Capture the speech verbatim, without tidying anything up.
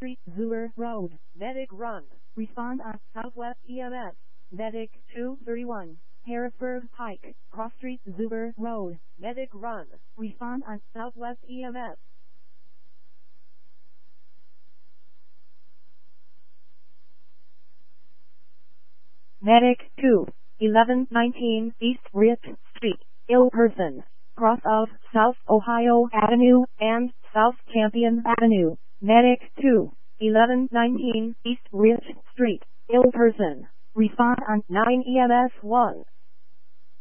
Street, Zoomer Road, Medic Run. Respond on Southwest E M S, Medic two thirty-one. Harrisburg Pike, Cross Street, Zoomer Road, Medic Run. Respond on Southwest E M S. Medic two, eleven nineteen East Rich Street, ill person, cross of South Ohio Avenue and South Champion Avenue. Medic two, eleven nineteen East Rich Street, ill person. Respond on nine E M S one.